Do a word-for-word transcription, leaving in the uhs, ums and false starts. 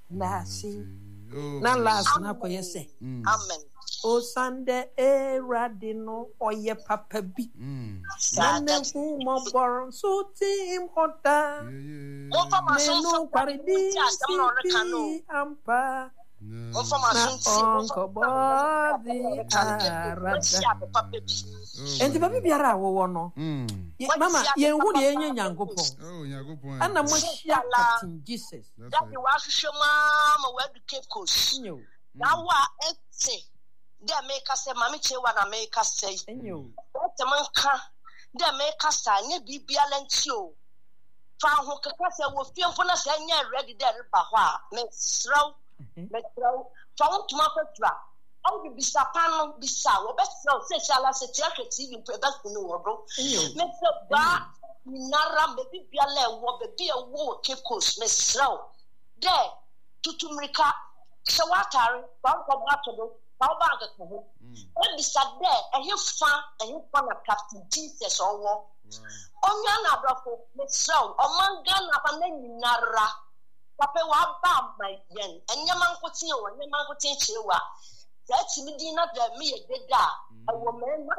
nasi na last na koye say amen o Sunday e radino oye papa bi nane fu mo boron so team hota no paridi si ampa information ko body arada enti baby biara wo wo no mama yen hu de enye nyankopon oh nyankopon ana mo hia Captain Jesus that you wa hwehwe mama wa du Cape Coast nyo na wa etse de America say mama chewa na America say nyo etse manka de America say nye bibia lenti o fa ho kaka say wo fiemfo na say nya ready there ba ho a me sraw me sraw fa wo tuma fatura au bi bisapa no bisa wo besraw say shala say theatre T V pe bas no wo do me se ba nara me bibia le wo be bia wo Cape Coast me sraw de tutumrika se watare ba ko ba to do ba ba ga ko e bisa de e fa e fa na Captain Jesus owo onya na brafo me sraw o manga na ba na nyinara papa wa ba mai yen enye mankotin wo enye mankotin chiwa that me di na da me ye deda awo me